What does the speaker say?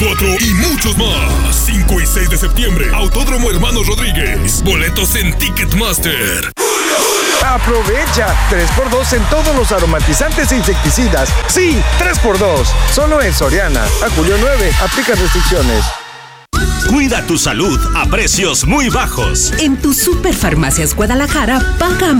24 y muchos más. 5 y 6 de septiembre, Autódromo Hermanos Rodríguez. Boletos en Ticketmaster. Aprovecha 3x2 en todos los aromatizantes e insecticidas. Sí, 3x2. Solo en Soriana. A julio 9. Aplica restricciones. Cuida tu salud a precios muy bajos. En tu Superfarmacias Guadalajara, paga